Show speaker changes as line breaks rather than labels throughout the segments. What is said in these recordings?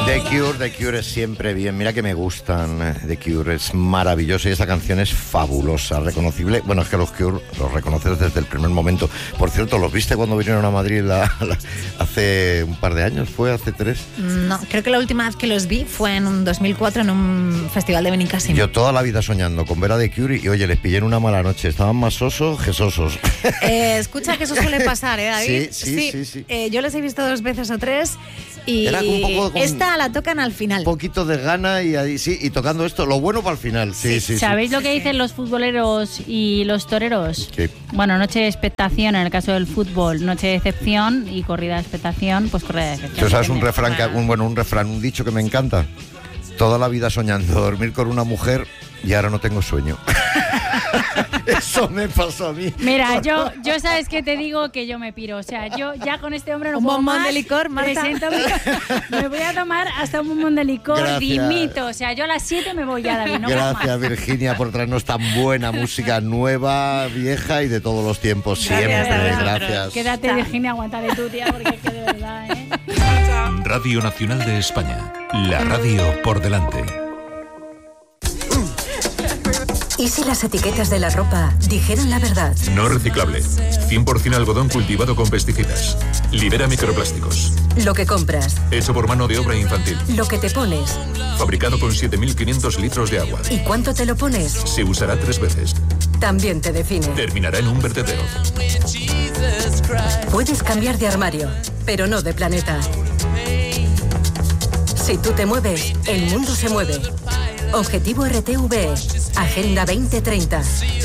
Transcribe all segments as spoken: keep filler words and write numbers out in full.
The Cure, The Cure es siempre bien. Mira que me gustan. The Cure es maravilloso y esta canción es fabulosa, reconocible. Bueno, es que los Cure los reconoces desde el primer momento. Por cierto, ¿los viste cuando vinieron a Madrid la, la, hace un par de años? ¿Fue hace tres?
No, creo que la última vez que los vi fue en un dos mil cuatro en un festival de Benicàssim.
Yo toda la vida soñando con ver a The Cure y, oye, les pillé en una mala noche. Estaban más sosos que sosos.
Eh, escucha que eso suele pasar, ¿eh, David?
Sí, sí, sí. sí, sí.
Eh, yo les he visto dos veces o tres y
Era un poco con
esta la tocan al final.
Un poquito de gana y ahí sí, y tocando esto, lo bueno para el final. Sí, sí, sí.
¿Sabéis
sí.
lo que dicen los futboleros y los toreros?
¿Qué?
Bueno, noche de expectación en el caso del fútbol, noche de decepción, y corrida de expectación, pues corrida de decepción.
¿Tú sabes un refrán, que, un, bueno, un refrán, un dicho que me encanta? Toda la vida soñando dormir con una mujer y ahora no tengo sueño. Eso me pasó a mí.
Mira, yo, yo sabes que te digo que yo me piro. O sea, yo ya con este hombre no
un
puedo
bombón
más.
de licor, Marta.
Presento, me voy a tomar hasta un bombón de licor,
Gracias.
dimito. O sea, yo a las siete me voy ya, David. No
Gracias,
más.
Virginia, por traernos tan buena música nueva, vieja y de todos los tiempos. Siempre,
Gracias.
gracias.
Quédate, Virginia, aguantaré tú, tía, porque es que de verdad, ¿eh?
Radio Nacional de España. La radio por delante.
¿Y si las etiquetas de la ropa dijeran la verdad?
No reciclable. cien por ciento algodón cultivado con pesticidas. Libera microplásticos.
Lo que compras.
Hecho por mano de obra infantil.
Lo que te pones.
Fabricado con siete mil quinientos litros de agua.
¿Y cuánto te lo pones?
Se usará tres veces.
También te define.
Terminará en un vertedero.
Puedes cambiar de armario, pero no de planeta. Si tú te mueves, el mundo se mueve. Objetivo R T V E. Agenda veinte treinta.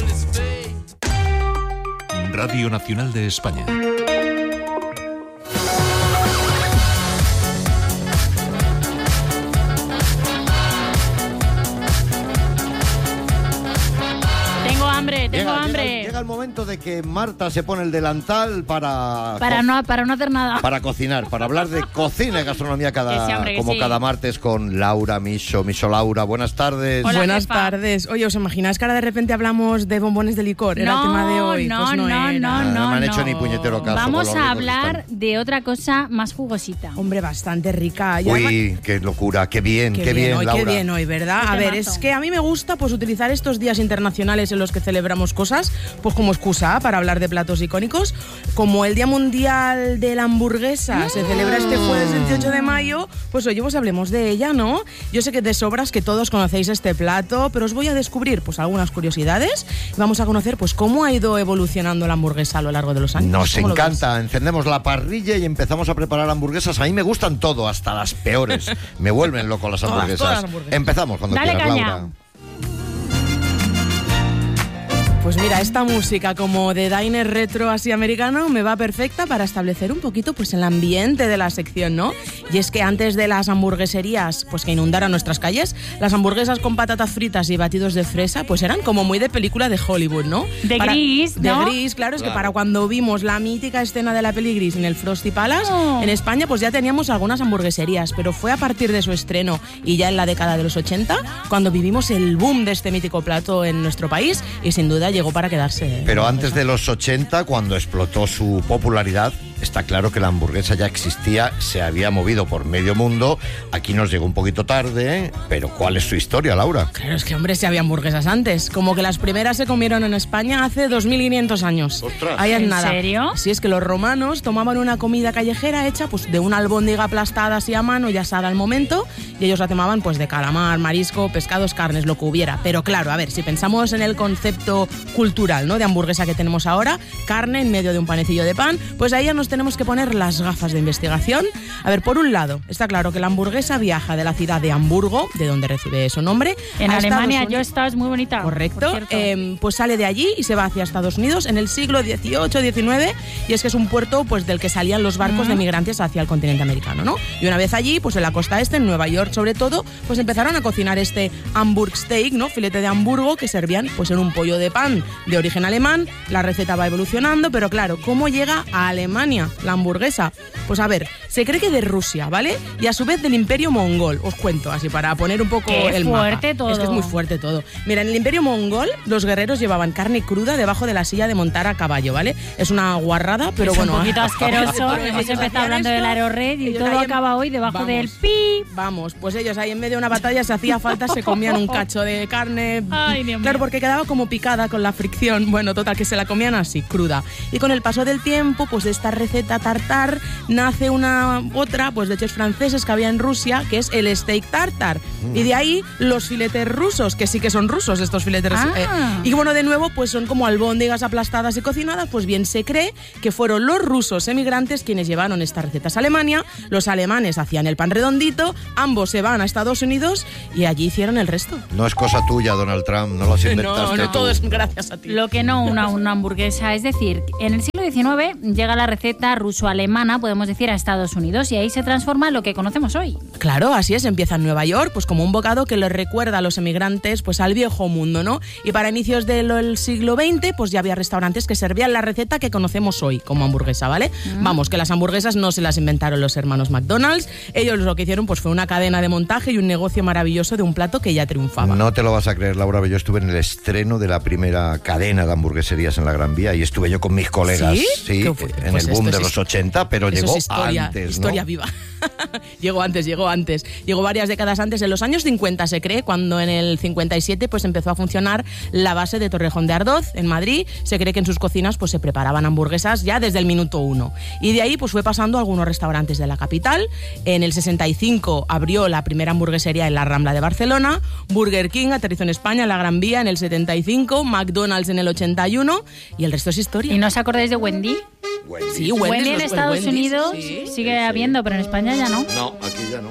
Radio Nacional de España.
Tengo hambre, tengo
Llega,
hambre.
llega, llega el momento de que Marta se pone el delantal para...
Para no, para no hacer nada.
Para cocinar, para hablar de cocina y gastronomía cada,
Que sí, hombre, que
como
sí.
cada martes con Laura Miso. Miso Laura, buenas tardes.
Hola,
Buenas
jefa.
tardes. Oye, ¿os imagináis que ahora de repente hablamos de bombones de licor? Era
No,
el tema de hoy.
no,
Pues no,
no,
era.
no,
No
no,
me han
no.
hecho ni puñetero caso
Vamos
con lo
a
ricos que
hablar
están.
de otra cosa más jugosita.
Hombre, bastante rica. Y además-
Uy, qué locura, qué bien,
Qué,
qué,
bien, hoy,
Laura.
qué bien hoy, ¿verdad?
Qué
A ver,
temazo.
es que a mí me gusta pues utilizar estos días internacionales en los que celebramos cosas pues como excusa para hablar de platos icónicos, como el Día Mundial de la Hamburguesa se celebra este jueves veintiocho de mayo, pues oye, pues hablemos de ella, ¿no? Yo sé que de sobras que todos conocéis este plato, pero os voy a descubrir pues algunas curiosidades y vamos a conocer pues cómo ha ido evolucionando la hamburguesa a lo largo de los años.
Nos
¿Cómo lo ves?
encanta, encendemos la parrilla y empezamos a preparar hamburguesas. A mí me gustan todo, hasta las peores. Me vuelven loco las
Todas,
hamburguesas.
todas las hamburguesas.
Empezamos cuando
Dale
quieras,
caña.
Laura.
Pues mira, esta música como de diner retro así americano me va perfecta para establecer un poquito pues el ambiente de la sección, ¿no? Y es que antes de las hamburgueserías pues que inundaran nuestras calles, las hamburguesas con patatas fritas y batidos de fresa pues eran como muy de película de Hollywood, ¿no?
De
Para-
Gris,
De
¿no?
Gris, claro, es
Claro.
que para cuando vimos la mítica escena de la peli Gris en el Frosty Palace,
Oh.
en España pues ya teníamos algunas hamburgueserías, pero fue a partir de su estreno y ya en la década de los ochenta cuando vivimos el boom de este mítico plato en nuestro país y sin duda llegó para quedarse.
Pero antes de los ochenta, cuando explotó su popularidad, está claro que la hamburguesa ya existía, se había movido por medio mundo. Aquí nos llegó un poquito tarde, ¿eh? Pero ¿cuál es su historia, Laura?
Claro, es que, hombre, si había hamburguesas antes. Como que las primeras se comieron en España hace dos mil quinientos años.
¡Ostras!
Ahí es
¿En
nada.
serio?
Sí, es que los romanos tomaban una comida callejera hecha pues de una albóndiga aplastada así a mano y asada al momento, y ellos la tomaban pues de calamar, marisco, pescados, carnes, lo que hubiera. Pero claro, a ver, si pensamos en el concepto cultural, ¿no?, de hamburguesa que tenemos ahora, carne en medio de un panecillo de pan, pues ahí ya nos tenemos que poner las gafas de investigación. A ver, por un lado, está claro que la hamburguesa viaja de la ciudad de Hamburgo, de donde recibe su nombre,
En
a
Alemania,
Estados
yo
Unidos.
estaba, es muy bonita.
Correcto,
por cierto.
eh, pues sale de allí y se va hacia Estados Unidos en el siglo dieciocho diecinueve, y es que es un puerto pues del que salían los barcos de migrantes hacia el continente americano, ¿no? Y una vez allí, pues en la costa este, en Nueva York sobre todo, pues empezaron a cocinar este Hamburg Steak, ¿no?, filete de Hamburgo, que servían pues en un pollo de pan de origen alemán. La receta va evolucionando, pero claro, ¿cómo llega a Alemania? Alemania, la hamburguesa? Pues a ver, se cree que de Rusia, ¿vale? Y a su vez del Imperio Mongol. Os cuento, así para poner un poco
Qué
el mapa.
fuerte todo.
Es que es muy fuerte todo. Mira, en el Imperio Mongol los guerreros llevaban carne cruda debajo de la silla de montar a caballo, ¿vale? Es una guarrada, pero
es
bueno.
un poquito asqueroso.
Pero
Hemos
ellos
empezado
hacían
hablando
esto,
del Aerored y
ellos
todo
ahí en-
acaba hoy debajo
Vamos.
del pi.
Vamos, pues ellos ahí en medio de una batalla, se hacía falta, se comían un cacho de carne.
Ay, Dios mío.
Claro, porque quedaba como picada con la fricción. Bueno, total, que se la comían así, cruda. Y con el paso del tiempo, pues de esta receta tartar nace una otra, pues de chefs franceses que había en Rusia, que es el steak tartar. Y de ahí los filetes rusos, que sí que son rusos estos filetes.
Ah.
eh, y bueno, de nuevo, pues son como albóndigas aplastadas y cocinadas. Pues bien, se cree que fueron los rusos emigrantes quienes llevaron estas recetas a Alemania. Los alemanes hacían el pan redondito, ambos se van a Estados Unidos y allí hicieron el resto.
No es cosa tuya, Donald Trump, no lo has inventaste
No, no,
tú.
todo es gracias a ti.
Lo que no una, una hamburguesa. Es decir, en el siglo diecinueve llega la receta ruso-alemana, podemos decir, a Estados Unidos y ahí se transforma en lo que conocemos hoy.
Claro, así es, empieza en Nueva York, pues como un bocado que les recuerda a los emigrantes pues al viejo mundo, ¿no? Y para inicios del siglo veinte, pues ya había restaurantes que servían la receta que conocemos hoy como hamburguesa, ¿vale? Mm. Vamos, que las hamburguesas no se las inventaron los hermanos McDonald's, ellos lo que hicieron pues fue una cadena de montaje y un negocio maravilloso de un plato que ya triunfaba.
No te lo vas a creer, Laura, yo estuve en el estreno de la primera cadena de hamburgueserías en la Gran Vía y estuve yo con mis colegas,
¿Sí?
sí,
¿Qué fue?
en
Pues
el boom
esto
de
es
los ochenta, pero
Eso
llegó
es historia,
antes, ¿no?
historia viva. llegó antes, llegó antes. Llegó varias décadas antes, en los años cincuenta se cree, cuando en el cincuenta y siete pues empezó a funcionar la base de Torrejón de Ardoz, en Madrid. Se cree que en sus cocinas pues se preparaban hamburguesas ya desde el minuto uno. Y de ahí pues fue pasando a algunos restaurantes de la capital. En el sesenta y cinco abrió la primera hamburguesería en la Rambla de Barcelona. Burger King aterrizó en España, en la Gran Vía, en el setenta y cinco. McDonald's en el ochenta y uno. Y el resto es historia.
¿Y no os acordáis de Wendy?
Wendy.
Sí,
Wendy,
Wendy's,
en
los-
Estados
Wendy's,
Unidos
sí.
sigue habiendo, pero en España ya no.
No, aquí ya no.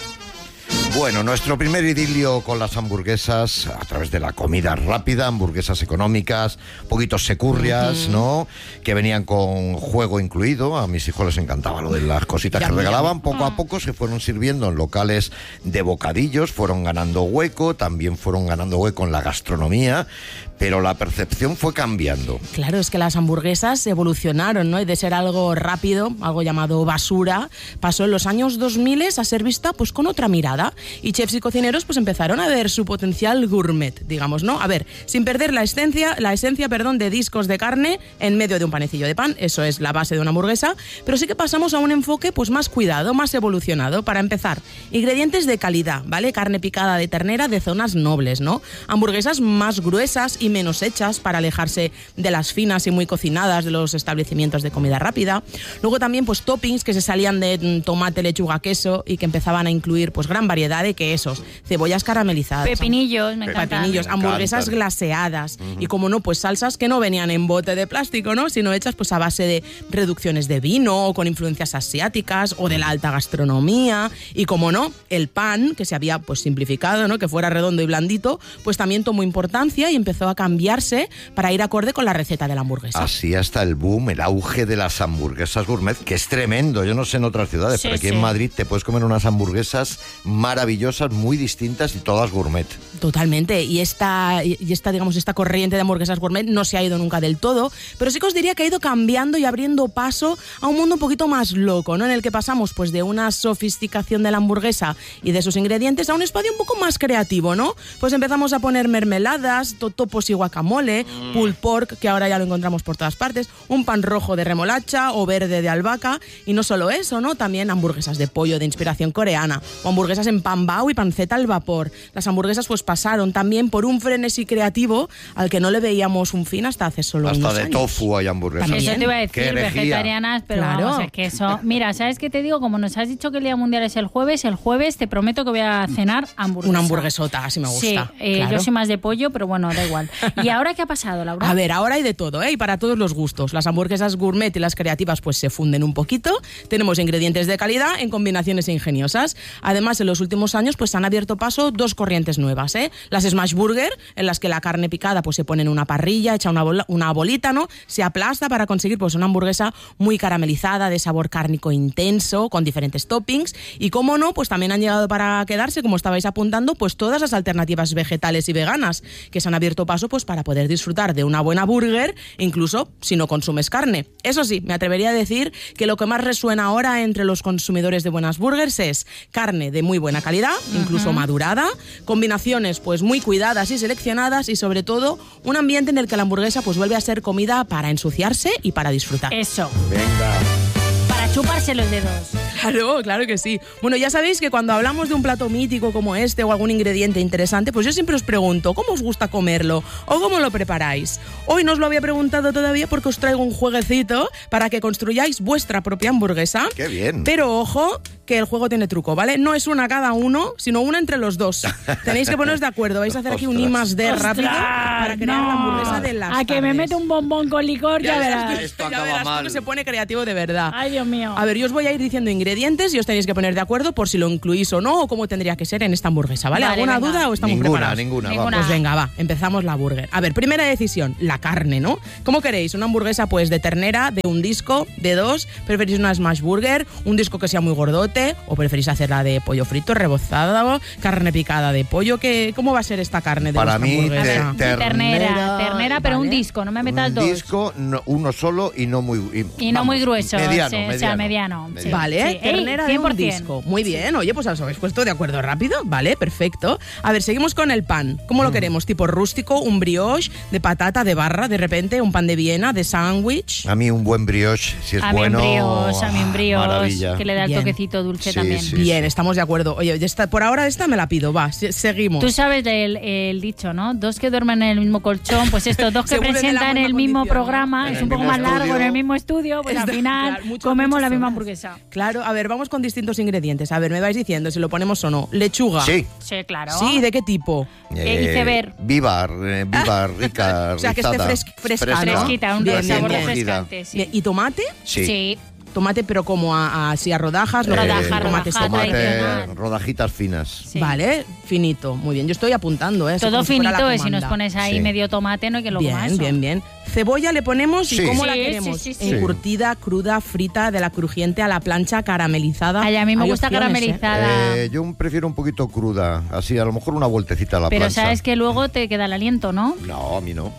Bueno, nuestro primer idilio con las hamburguesas a través de la comida rápida, hamburguesas económicas, poquitos securrias, uh-huh. ¿no? Que venían con juego incluido. A mis hijos les encantaba lo de las cositas que regalaban. Poco a poco se fueron sirviendo en locales de bocadillos, fueron ganando hueco, también fueron ganando hueco en la gastronomía, pero la percepción fue cambiando.
Claro, es que las hamburguesas evolucionaron, ¿no? Y de ser algo rápido, algo llamado basura, pasó en los años dos mil a ser vista pues con otra mirada. Y chefs y cocineros pues empezaron a ver su potencial gourmet, digamos, ¿no? A ver, sin perder la esencia, la esencia, perdón, de discos de carne en medio de un panecillo de pan, eso es la base de una hamburguesa, pero sí que pasamos a un enfoque pues más cuidado, más evolucionado. Para empezar, ingredientes de calidad, ¿vale? Carne picada de ternera de zonas nobles, ¿no? Hamburguesas más gruesas y menos hechas para alejarse de las finas y muy cocinadas de los establecimientos de comida rápida. Luego también pues toppings que se salían de tomate, lechuga, queso y que empezaban a incluir pues gran variedad de quesos, cebollas caramelizadas,
pepinillos, me encantan.
pepinillos,
Me
hamburguesas
encantan.
glaseadas
Uh-huh.
y como no, pues salsas que no venían en bote de plástico, ¿no? Sino hechas pues a base de reducciones de vino o con influencias asiáticas o de la alta gastronomía y como no, el pan que se había pues simplificado, ¿no? Que fuera redondo y blandito, pues también tomó importancia y empezó a cambiarse para ir acorde con la receta de la hamburguesa.
Así hasta el boom, el auge de las hamburguesas gourmet, que es tremendo. Yo no sé en otras ciudades,
Sí,
pero aquí
sí.
en Madrid te puedes comer unas hamburguesas maravillosas, muy distintas y todas gourmet.
Totalmente, y esta, y esta, digamos, esta corriente de hamburguesas gourmet no se ha ido nunca del todo, pero sí que os diría que ha ido cambiando y abriendo paso a un mundo un poquito más loco, ¿no? En el que pasamos pues de una sofisticación de la hamburguesa y de sus ingredientes a un espacio un poco más creativo, ¿no? Pues empezamos a poner mermeladas, totopos y guacamole, mm. pulled pork, que ahora ya lo encontramos por todas partes, un pan rojo de remolacha o verde de albahaca, y no solo eso, ¿no? También hamburguesas de pollo de inspiración coreana, o hamburguesas en pan bao y panceta al vapor. Las hamburguesas pues pasaron también por un frenesí creativo al que no le veíamos un fin hasta hace solo
Hasta
unos
de
años.
tofu hay hamburguesas.
También.
Eso te iba a
Qué
decir,
herejía.
vegetarianas, pero
Claro.
vamos, es que eso... Mira, ¿sabes qué te digo? Como nos has dicho que el Día Mundial es el jueves, el jueves te prometo que voy a cenar hamburguesa.
Una hamburguesota, así me gusta.
Sí, eh,
claro.
yo soy más de pollo, pero bueno, da igual. ¿Y ahora qué ha pasado, Laura?
A ver, ahora hay de todo, ¿eh? Y para todos los gustos. Las hamburguesas gourmet y las creativas pues se funden un poquito. Tenemos ingredientes de calidad en combinaciones ingeniosas. Además, en los últimos últimos años pues han abierto paso dos corrientes nuevas, ¿eh? Las Smash Burger, en las que la carne picada pues se pone en una parrilla, echa una, bola, una bolita, ¿no? Se aplasta para conseguir pues una hamburguesa muy caramelizada, de sabor cárnico intenso, con diferentes toppings. Y cómo no, pues también han llegado para quedarse, como estabais apuntando, pues todas las alternativas vegetales y veganas que se han abierto paso pues para poder disfrutar de una buena burger, incluso si no consumes carne. Eso sí, me atrevería a decir que lo que más resuena ahora entre los consumidores de buenas burgers es carne de muy buena calidad, incluso uh-huh. madurada, combinaciones pues muy cuidadas y seleccionadas y sobre todo un ambiente en el que la hamburguesa pues vuelve a ser comida para ensuciarse y para disfrutar.
Eso.
Venga.
Para chuparse los dedos.
Claro, claro que sí. Bueno, ya sabéis que cuando hablamos de un plato mítico como este o algún ingrediente interesante, pues yo siempre os pregunto, ¿cómo os gusta comerlo? ¿O cómo lo preparáis? Hoy no os lo había preguntado todavía porque os traigo un jueguecito para que construyáis vuestra propia hamburguesa.
¡Qué bien!
Pero ojo, que el juego tiene truco, ¿vale? No es una cada uno, sino una entre los dos. Tenéis que poneros de acuerdo. Vais a hacer aquí un I más D rápido para crear
no.
la hamburguesa de las
A que
tardes.
me mete un bombón con licor, ya,
Ya
verás.
verás,
Esto
ya
acaba
verás
mal.
cómo se pone creativo de verdad.
Ay, Dios mío.
A ver, yo os voy a ir diciendo ingredientes y os tenéis que poner de acuerdo por si lo incluís o no o cómo tendría que ser en esta hamburguesa, ¿vale?
Vale,
¿Alguna
venga.
duda o estamos
Ninguna,
preparados?
ninguna,
Ninguna.
vamos.
Pues venga, va, empezamos la burger. A ver, primera decisión, la carne, ¿no? ¿Cómo queréis? ¿Una hamburguesa pues de ternera, de un disco, de dos? ¿Preferís una smash burger, un disco que sea muy gordote? ¿O preferís hacerla de pollo frito, rebozado, carne picada de pollo? ¿Qué, ¿Cómo va a ser esta carne de
Para
vuestra
mí,
hamburguesa?
te-
ternera,
ternera,
ternera, pero
vale.
un disco, no me metas
Un
dos.
disco, no- uno solo y no muy... Y,
Y no
vamos,
muy grueso,
Mediano,
sí,
mediano.
o sea, mediano, sí.
Vale,
Sí.
ternera
Ey,
de un
cien por cien.
disco. Muy bien, oye, pues os habéis puesto de acuerdo rápido. Vale, perfecto. A ver, seguimos con el pan. ¿Cómo lo
Mm.
queremos? ¿Tipo rústico, un brioche, de patata, de barra, de repente, un pan de Viena, de sándwich?
A mí un buen brioche, si es
A mí un
bueno...
brioche, a mí un brioche,
maravilla.
que le da el
Bien.
toquecito dulce
Sí,
también.
sí.
Bien, estamos de acuerdo. Oye, ya está, por ahora esta me la pido, va, se- seguimos.
Tú sabes el, el dicho, ¿no? Dos que duermen en el mismo colchón, pues estos dos que
Según de la
presentan
buena
el mismo
condición, ¿no?
programa,
En
es
el
un poco
mismo
más largo
estudio.
en el mismo estudio, pues
Es
al
de-
final
claro, muchas,
comemos
muchas
la misma
horas.
hamburguesa.
Claro, a ver, vamos con distintos ingredientes. A ver, me vais diciendo si lo ponemos o no. Lechuga.
Sí.
Sí, claro.
Sí, ¿de qué tipo?
Eh, iceberg.
Vivar, eh, vivar, rica,
O sea, que esté
rizada.
fres- fresca, ¿no?
Fresquita, un
Bien,
sabor
bien, bien.
refrescante, sí.
Bien, ¿y tomate?
Sí.
Sí.
Tomate, pero como a, a- así a rodajas. lo que-
Rodaja,
tomate
rodaja,
seco.
Tomate,
tradicional.
rodajitas finas.
Sí.
Vale, finito. Muy bien, yo estoy apuntando, ¿eh? Así
Todo
como si fuera la
finito, y si nos
comanda.
pones ahí
Sí.
medio tomate, no hay que lo coma
Bien,
eso.
bien, bien. Cebolla le ponemos y
Sí.
¿cómo la
Sí,
queremos?
sí, sí, sí.
Encurtida, cruda, frita, de la crujiente a la plancha, caramelizada.
Ay, a mí me
Hay
gusta
opciones, ¿eh?
caramelizada.
Eh, yo prefiero un poquito cruda, así a lo mejor una vueltecita a la
Pero
plancha.
sabes que luego te queda el aliento, ¿no?
No, a mí no.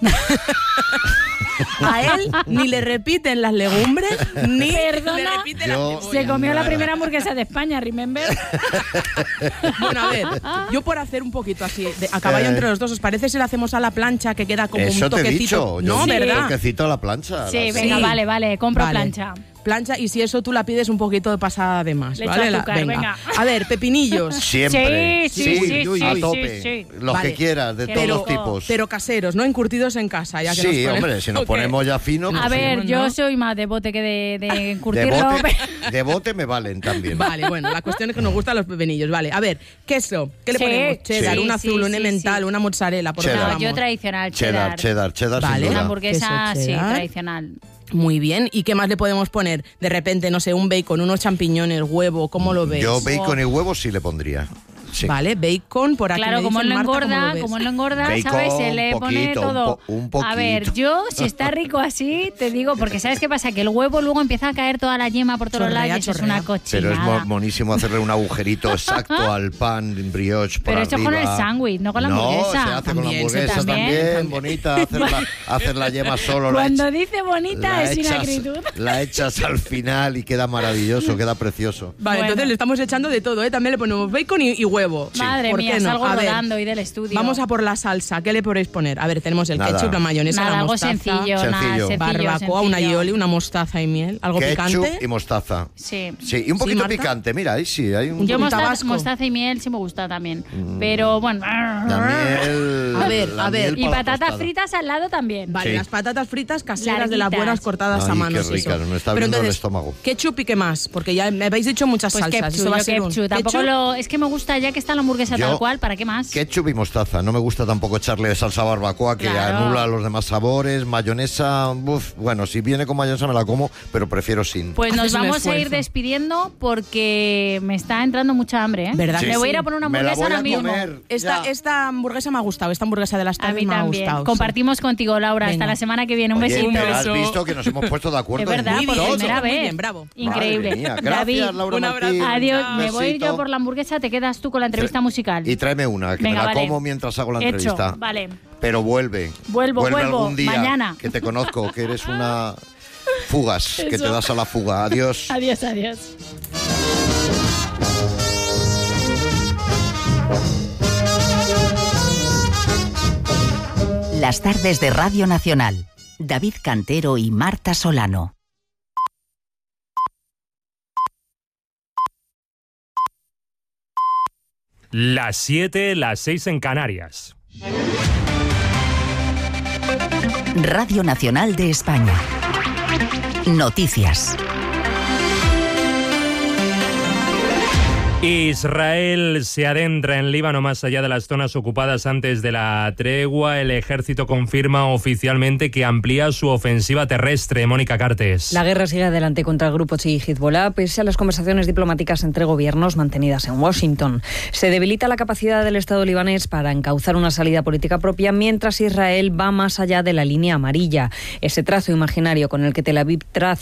A él ni le repiten las legumbres, ni
Perdona.
le repiten
Yo-
las
Se
cebollas.
comió la
nada.
primera hamburguesa de España, remember.
Bueno, a ver, yo por hacer un poquito así, de, a caballo
Eh.
entre los dos, ¿os parece si lo hacemos a la plancha que queda como
Eso
un
te he
toquecito?
dicho. Yo
No,
un
¿verdad?
toquecito a la plancha.
Sí,
las-
venga,
Sí.
vale, vale, compro
Vale.
plancha.
Plancha, y si eso tú la pides un poquito de pasada de más,
Le
¿vale?
echo
La-
azúcar, venga.
A ver, pepinillos.
Siempre.
Sí, sí, sí,
uy,
sí,
a
sí,
tope.
sí.
Los
Vale.
que quieras, de
Qué
todos
rico.
los tipos.
Pero caseros, ¿no? Encurtidos en casa, ya que nos
sí,
ponemos-
hombre, si nos
Ok.
ponemos ya fino.
A
pues
ver,
sí.
yo
¿no?
soy más de bote que de, de
de
encurtirlo.
bote, de bote me valen también.
Vale, bueno, la cuestión es que nos gustan los pepinillos. Vale, a ver, queso. ¿Qué le
Sí,
ponemos? Cheddar,
sí,
un
sí,
azul, un
sí,
emmental,
sí.
una mozzarella, por
Cheddar.
dónde
No, yo
vamos?
tradicional,
Cheddar,
cheddar.
cheddar, cheddar,
Vale.
sin
Una
duda.
hamburguesa,
Queso
sí,
cheddar.
tradicional.
Muy bien. ¿Y qué más le podemos poner? De repente, no sé, un bacon, unos champiñones, huevo, ¿cómo lo ves?
Yo bacon y huevos sí le pondría. Sí.
Vale, bacon, por aquí
Claro,
me
como
dicen,
él lo
Marta, ¿cómo
engorda,
ves?
como él lo engorda,
Bacon,
¿sabes? Se le pone
poquito, un
todo.
po- un poquito.
A ver, yo, si está rico así, te digo, porque ¿sabes qué pasa? Que el huevo luego empieza a caer toda la yema por todos
Chorrea,
lados y eso es
chorrea.
una
Pero es mo-
cochinada.
monísimo hacerle un agujerito exacto al pan brioche por
Pero eso con
arriba.
el sándwich, no con la hamburguesa.
No, se hace con la
También, se
hamburguesa
también.
también,
También.
bonita, hacer la, hacer la yema solo. la
Cuando
echa-
dice bonita
la
es sin
echas-
acritud.
La echas al final y queda maravilloso, queda precioso.
Vale,
Bueno.
entonces le estamos echando de todo, ¿eh? También le ponemos bacon y, y huevo.
Madre
¿Por
mía,
qué no?
salgo
A ver,
rodando y del estudio.
vamos a por la salsa. ¿Qué le podéis poner? A ver, tenemos el
Nada.
ketchup, la mayonesa,
Nada,
la
algo
mostaza,
sencillo, nada,
Sencillo.
sencillo,
barbacoa, una
sencillo.
aioli, una mostaza y miel. ¿Algo
Ketchup
picante?
y mostaza.
Sí.
Sí, y un poquito
Marta?
picante, mira, ahí sí, hay un
Yo
Un
mostaza,
tabasco.
mostaza y miel sí me gusta también. Pero bueno.
la miel.
A ver,
la
a ver.
miel
Y
para la
patatas
tostada.
fritas al lado también.
Vale,
Sí.
las patatas fritas caseras de las
Larguitas.
buenas cortadas
Ay,
a mano.
qué ricas, me está
Pero
abriendo el
entonces,
estómago.
ketchup y qué más, porque ya me habéis dicho muchas
Pues
salsas.
ketchup,
Eso va a
yo
ser un-
ketchup. Tampoco
¿Ketchup?
lo, es que me gusta ya ya que está la hamburguesa
Yo,
tal cual, ¿para qué más?
Ketchup y mostaza. No me gusta tampoco echarle salsa barbacoa que
Claro.
anula los demás sabores. Mayonesa, uf, bueno, si viene con mayonesa me la como, pero prefiero sin.
Pues nos
Haces un
vamos a ir
esfuerzo.
despidiendo porque me está entrando mucha hambre, ¿eh?
¿Verdad
Sí.
que
Me voy a
sí?
ir a poner una
Me la
hamburguesa
voy a
ahora mismo.
comer.
Esta,
Ya.
esta hamburguesa me ha gustado, esta hamburguesa de las
A
tardes
mí
me ha
también.
gustado. sí.
Compartimos contigo, Laura. Hasta
Venga.
la semana que viene. Un
Oye,
besito.
pero has
beso.
visto que nos hemos puesto de acuerdo
Es verdad,
en
por
todo.
primera
Muy
vez.
bien, bravo.
Increíble.
Madre mía,
David,
gracias, Laura
un
Martín.
abrazo.
adiós.
Chao.
Me voy a ir yo
Besito.
por la hamburguesa. Te quedas tú con la entrevista musical.
Y tráeme una, que
Venga,
me la
vale.
como mientras hago la
Hecho,
entrevista.
vale.
Pero vuelve.
Vuelvo,
vuelve
vuelvo,
algún día.
mañana.
Que te conozco, que eres una fugas, que
Eso.
te das a la fuga. Adiós.
Adiós, adiós.
Las tardes de Radio Nacional. David Cantero y Marta Solano.
Las siete, las seis en Canarias.
Radio Nacional de España. Noticias.
Israel se adentra en Líbano más allá de las zonas ocupadas antes de la tregua. El ejército confirma oficialmente que amplía su ofensiva terrestre. Mónica Cartes.
La guerra sigue adelante contra el grupo chií Hezbollah, pese a las conversaciones diplomáticas entre gobiernos mantenidas en Washington. Se debilita la capacidad del Estado libanés para encauzar una salida política propia, mientras Israel va más allá de la línea amarilla, ese trazo imaginario con el que Tel Aviv traza